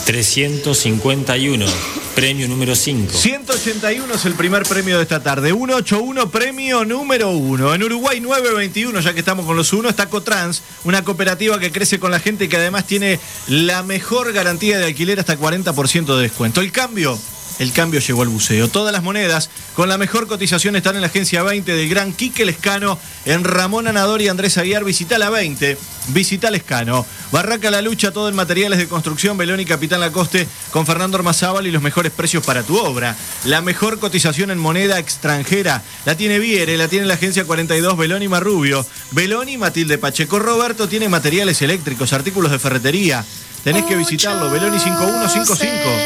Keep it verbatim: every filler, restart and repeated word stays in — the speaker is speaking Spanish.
trescientos cincuenta y uno, premio número cinco. ciento ochenta y uno es el primer premio de esta tarde. ciento ochenta y uno, premio número uno. En Uruguay novecientos veintiuno, ya que estamos con los uno, está Cotrans, una cooperativa que crece con la gente y que además tiene la mejor garantía de alquiler, hasta cuarenta por ciento de descuento. El cambio... El cambio llegó al buceo. Todas las monedas con la mejor cotización están en la agencia veinte del gran Quique Lescano, en Ramón Anador y Andrés Aguiar. Visita la veinte, visita Lescano. Barraca La Lucha, todo en materiales de construcción, Belón y Capitán Lacoste, con Fernando Ormazábal y los mejores precios para tu obra. La mejor cotización en moneda extranjera la tiene Viere, la tiene la agencia cuarenta y dos, Belón y Marrubio. Belón y Matilde Pacheco. Roberto tiene materiales eléctricos, artículos de ferretería. Tenés que visitarlo, Belón y cincuenta y uno cincuenta y cinco.